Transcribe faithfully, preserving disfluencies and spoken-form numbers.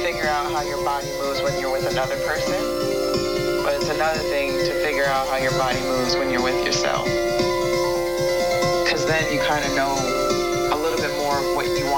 figure out how your body moves when you're with another person, but it's another thing to figure out how your body moves when you're with yourself. Because then you kind of know a little bit more of what you